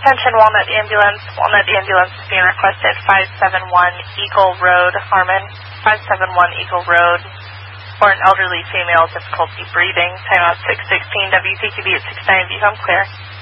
Attention Walnut Ambulance. Walnut Ambulance is being requested 571 Eagle Road, Harmon. 571 Eagle Road for an elderly female, difficulty breathing. Time out 616, WPTV at 69, be home clear.